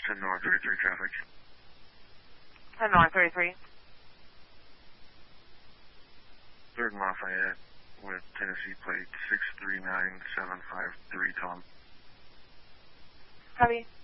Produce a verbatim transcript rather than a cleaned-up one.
ten North thirty-three traffic. ten North thirty-three. third and Lafayette with Tennessee plate six three nine seven five three, Tom. Copy.